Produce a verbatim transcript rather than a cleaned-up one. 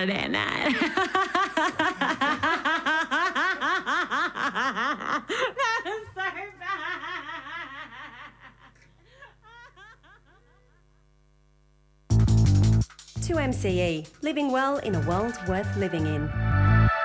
Saturday night. That is so bad. two M C E, living well in a world worth living in.